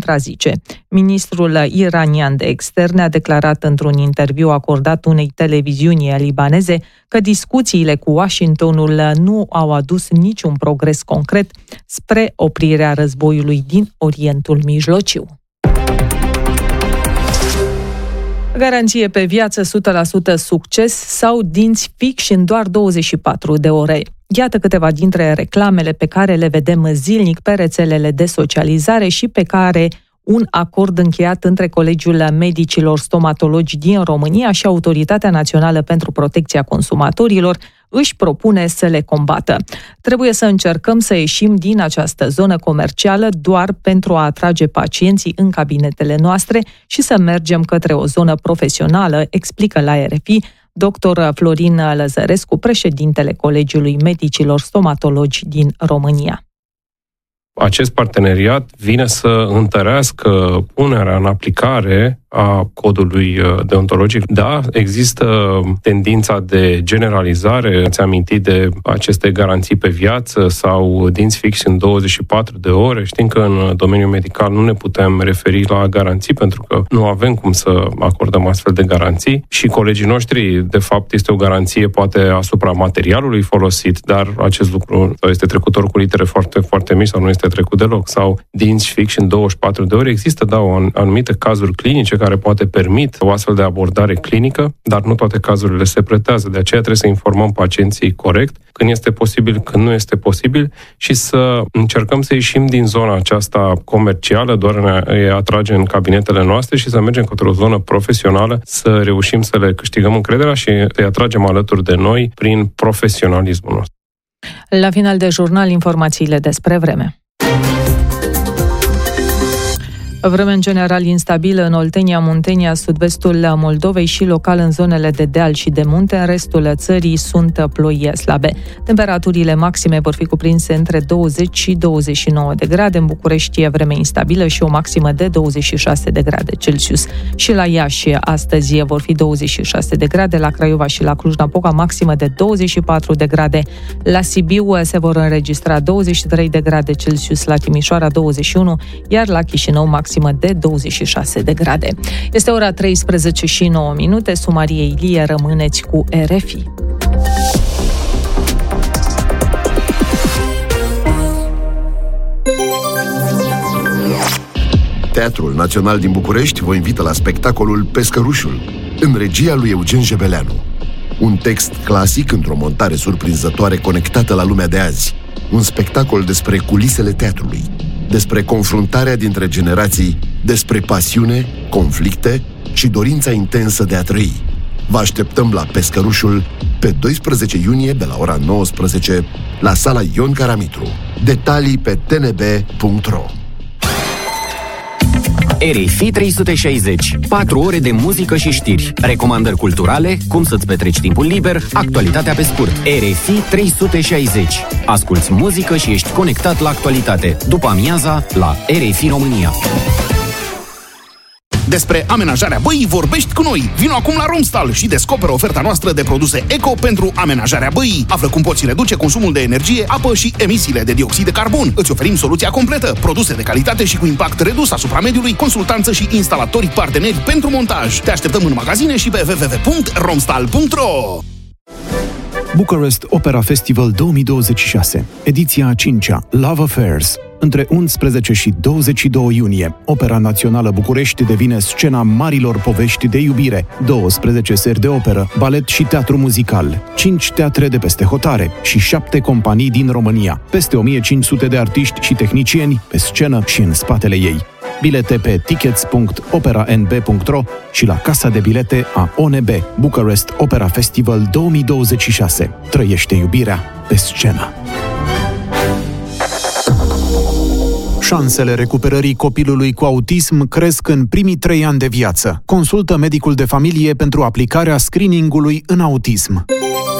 contrazice. Ministrul iranian de externe a declarat într-un interviu acordat unei televiziuni libaneze că discuțiile cu Washingtonul nu au adus niciun progres concret spre oprirea războiului din Orientul Mijlociu. Garanție pe viață, 100% succes sau dinți fixi în doar 24 de ore. Iată câteva dintre reclamele pe care le vedem zilnic pe rețelele de socializare și pe care un acord încheiat între Colegiul Medicilor Stomatologi din România și Autoritatea Națională pentru Protecția Consumatorilor își propune să le combată. Trebuie să încercăm să ieșim din această zonă comercială doar pentru a atrage pacienții în cabinetele noastre și să mergem către o zonă profesională, explică la RFI dr. Florin Lăzărescu, președintele Colegiului Medicilor Stomatologi din România. Acest parteneriat vine să întărească punerea în aplicare a codului deontologic. Da, există tendința de generalizare, ați amintit de aceste garanții pe viață sau dinți fixi în 24 de ore. Știm că în domeniul medical nu ne putem referi la garanții pentru că nu avem cum să acordăm astfel de garanții și colegii noștri, de fapt, este o garanție poate asupra materialului folosit, dar acest lucru este trecutor cu litere foarte, foarte mici sau nu este trecut deloc. Sau dinți fixi în 24 de ore. Există, da, anumite cazuri clinice care poate permit o astfel de abordare clinică, dar nu toate cazurile se pretează. De aceea trebuie să informăm pacienții corect când este posibil, când nu este posibil și să încercăm să ieșim din zona aceasta comercială, doar ne atrage în cabinetele noastre și să mergem către o zonă profesională, să reușim să le câștigăm încrederea și să-i atragem alături de noi prin profesionalismul nostru. La final de jurnal, informațiile despre vreme. Vreme în general instabilă în Oltenia, Muntenia, sud-vestul Moldovei și local în zonele de deal și de munte. În restul țării sunt ploi slabe. Temperaturile maxime vor fi cuprinse între 20 și 29 de grade. În București e vreme instabilă și o maximă de 26 de grade Celsius. Și la Iași astăzi vor fi 26 de grade, la Craiova și la Cluj-Napoca maximă de 24 de grade. La Sibiu se vor înregistra 23 de grade Celsius, la Timișoara 21, iar la Chișinău maximă de 26 de grade. Este ora 13 și 9 minute. Sumarie Ilie, rămâneți cu RFI. Teatrul Național din București vă invită la spectacolul Pescărușul, în regia lui Eugen Jebeleanu. Un text clasic într-o montare surprinzătoare conectată la lumea de azi. Un spectacol despre culisele teatrului, despre confruntarea dintre generații, despre pasiune, conflicte și dorința intensă de a trăi. Vă așteptăm la Pescărușul pe 12 iunie de la ora 19 la sala Ion Caramitru. Detalii pe tnb.ro. RFI 360. 4 ore de muzică și știri, recomandări culturale, cum să-ți petreci timpul liber, actualitatea pe scurt. RFI 360. Asculți muzică și ești conectat la actualitate. După amiaza, la RFI România. Despre amenajarea băii vorbești cu noi. Vino acum la Romstal și descoperă oferta noastră de produse eco pentru amenajarea băii. Află cum poți reduce consumul de energie, apă și emisiile de dioxid de carbon. Îți oferim soluția completă, produse de calitate și cu impact redus asupra mediului, consultanță și instalatori parteneri pentru montaj. Te așteptăm în magazine și pe www.romstal.ro. Bucharest Opera Festival 2026, ediția a 5-a, Love Affairs. Între 11 și 22 iunie, Opera Națională București devine scena marilor povești de iubire, 12 seri de operă, balet și teatru muzical, 5 teatre de peste hotare și 7 companii din România, peste 1500 de artiști și tehnicieni pe scenă și în spatele ei. Bilete pe tickets.operanb.ro și la casa de bilete a ONB. Bucharest Opera Festival 2026. Trăiește iubirea pe scenă. Șansele recuperării copilului cu autism cresc în primii 3 ani de viață. Consultă medicul de familie pentru aplicarea screeningului în autism.